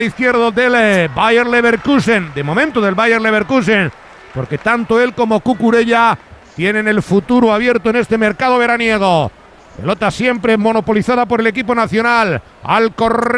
izquierdo del Bayer Leverkusen, de momento del Bayer Leverkusen, porque tanto él como Cucurella tienen el futuro abierto en este mercado veraniego. Pelota siempre monopolizada por el equipo nacional, al correr